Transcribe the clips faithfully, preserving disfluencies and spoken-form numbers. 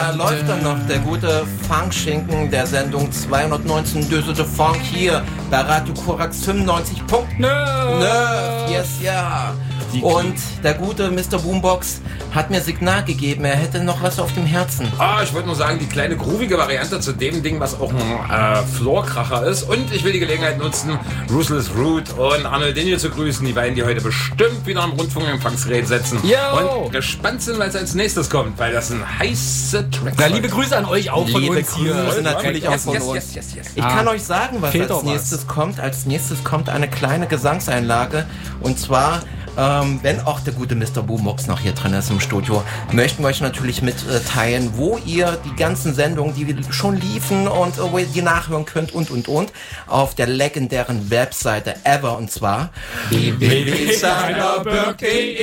da läuft dann noch der gute Funkschinken der Sendung zweihundertneunzehn Döse de Funk hier bei Radio Korax fünfundneunzig Punkt neuf. Yes, ja. Und der gute Mister Boombox hat mir Signal gegeben, er hätte noch was auf dem Herzen. Ah, ich wollte nur sagen, die kleine groovige Variante zu dem Ding, was auch ein äh, Floorkracher ist. Und ich will die Gelegenheit nutzen, Ruthless Root und Arnold Daniel zu grüßen. Die beiden, die heute bestimmt wieder am Rundfunkempfangsgerät setzen. Yo. Und gespannt sind, was als nächstes kommt, weil das ein heiße Track ist. Na, liebe Grüße an euch auch von Liebe uns hier. Grüße natürlich yes, auch von yes, uns. yes, yes, yes. Ich Ah, kann euch sagen, was fehlt als doch was. nächstes kommt. Als nächstes kommt eine kleine Gesangseinlage. Und zwar, ähm, wenn auch der gute Mister Boombox noch hier drin ist im Studio, möchten wir euch natürlich mitteilen, wo ihr die ganzen Sendungen, die schon liefen und äh, wo ihr die nachhören könnt und, und, und, auf der legendären Webseite Ever, und zwar w w w punkt sanderberg punkt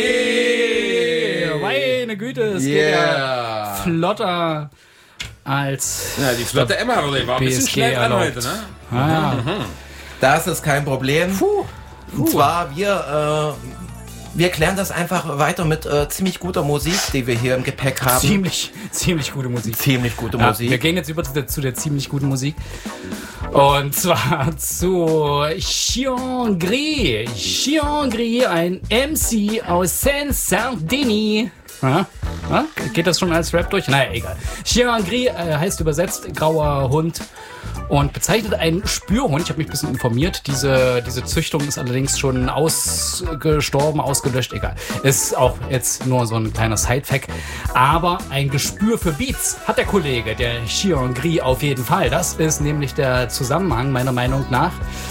de. Meine Güte, es geht Yeah. ja flotter als... Ja, die flotte Emma, die war ein bisschen B S G schnell dran erlaubt. heute, ne? Ah, ja. Das ist kein Problem. Und zwar, wir, äh, wir klären das einfach weiter mit äh, ziemlich guter Musik, die wir hier im Gepäck haben. Ziemlich, ziemlich gute Musik. Ziemlich gute Ja, Musik. wir gehen jetzt über zu der, zu der ziemlich guten Musik. Und zwar zu Chiangri. Chiangri, ein M C aus Saint-Saint-Denis. Ja? Ja? Geht das schon als Rap durch? Naja, egal. Chiangri äh, heißt übersetzt grauer Hund und bezeichnet einen Spürhund. Ich habe mich ein bisschen informiert. Diese, diese Züchtung ist allerdings schon ausgestorben, ausgelöscht. Egal. Ist auch jetzt nur so ein kleiner Side-Fact. Aber ein Gespür für Beats hat der Kollege, der Chiangri, auf jeden Fall. Das ist nämlich der Zusammenhang, meiner Meinung nach.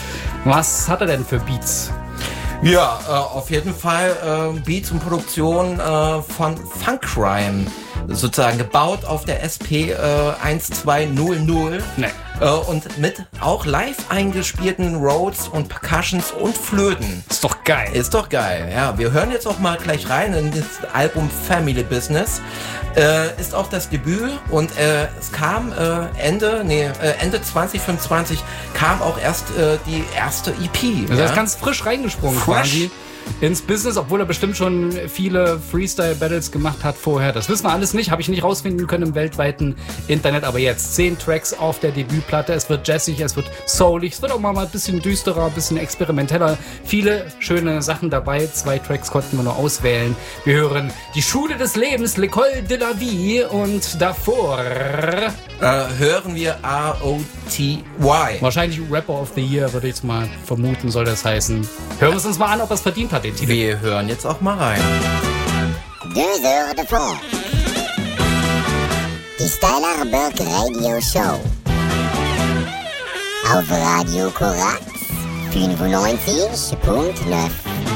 Was hat er denn für Beats? Ja, äh, auf jeden Fall äh, Beats und Produktion äh, von Funkcrime, sozusagen gebaut auf der S P äh, zwölfhundert. Nee. Äh, und mit auch live eingespielten Rhodes und Percussions und Flöten. Ist doch geil. Ist doch geil, ja. Wir hören jetzt auch mal gleich rein in das Album Family Business. Äh, ist auch das Debüt und äh, es kam äh, Ende, nee, äh, Ende zwanzig fünfundzwanzig kam auch erst äh, die erste E P. Also er ja? ist ganz frisch reingesprungen Fresh. quasi ins Business, obwohl er bestimmt schon viele Freestyle-Battles gemacht hat vorher. Das wissen wir alles nicht, habe ich nicht rausfinden können im weltweiten Internet. Aber jetzt zehn Tracks auf der Debütplatte. Es wird jazzig, es wird soulig, es wird auch mal ein bisschen düsterer, ein bisschen experimenteller. Viele schöne Sachen dabei. Zwei Tracks konnten wir nur auswählen. Wir hören Die Schule des Lebens, L'École de la Vie, und davor Äh, hören wir R O T Y. wahrscheinlich Rapper of the Year, würde ich jetzt mal vermuten, soll das heißen. Hören wir es uns mal an, ob er es verdient hat, den Titel. Wir hören jetzt auch mal rein. Deux heures de fond. Die Stylerberg Radio Show. Auf Radio Korax fünfundneunzig Punkt neuf.